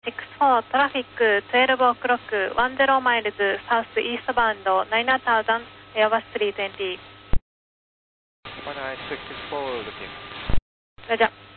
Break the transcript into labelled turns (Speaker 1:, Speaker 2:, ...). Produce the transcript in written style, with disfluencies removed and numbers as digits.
Speaker 1: 64 traffic 12 o'clock 10 miles south eastbound 9000 Airbus 320.
Speaker 2: 1964 looking.
Speaker 1: Roger.